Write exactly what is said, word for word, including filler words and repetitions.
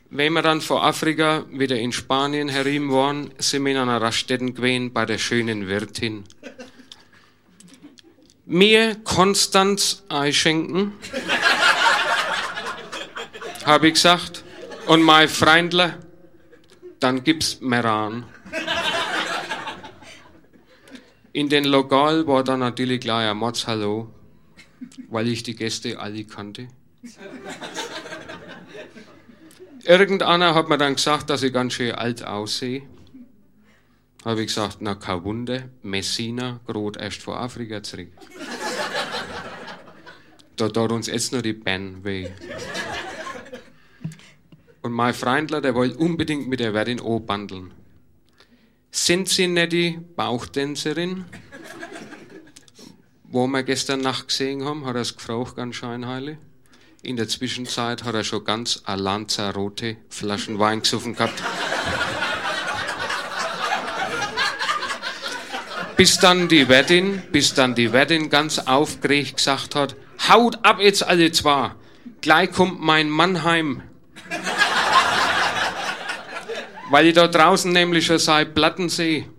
Wenn wir dann vor Afrika wieder in Spanien herum waren, sind wir in einer Raststätte gewesen bei der schönen Wirtin. Mir Konstanz einschenken, habe ich gesagt, und mein Freundler, dann gibt's Meran. In den Lokal war dann natürlich gleich ein Mordshallo, weil ich die Gäste alle kannte. Irgendeiner hat mir dann gesagt, dass ich ganz schön alt aussehe. Habe ich gesagt, na kein Wunder, Messina, gerade erst vor Afrika zurück. Da tut uns jetzt nur die Beine weh. Und mein Freundler, der wollte unbedingt mit der Wirtin anbandeln. Sind Sie nicht die Bauchtänzerin? Wo wir gestern Nacht gesehen haben, hat er es gefragt, ganz scheinheilig. In der Zwischenzeit hat er schon ganz eine Lanzarote Flaschen Wein gesoffen gehabt. bis dann die Wirtin, bis dann die Wirtin ganz aufgeregt gesagt hat, haut ab jetzt alle zwei, gleich kommt mein Mann heim. Weil ich da draußen nämlich schon seine Platten sehe.